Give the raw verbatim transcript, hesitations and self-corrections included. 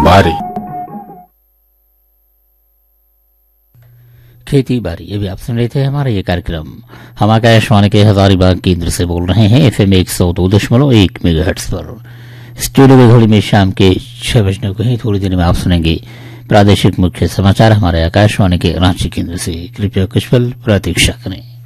बारी। खेती बारी अभी आप सुन रहे थे हमारा ये कार्यक्रम। हम आकाशवाणी के हजारीबाग केंद्र से बोल रहे हैं एफएम एक सौ दो दशमलव एक मेगाहर्ट्ज पर। स्टूडियो में घड़ी में शाम के छह बजने को ही थोड़ी देर में आप सुनेंगे प्रादेशिक मुख्य समाचार हमारे आकाशवाणी के रांची केंद्र से। कृपया कुछ पल प्रतीक्षा करें।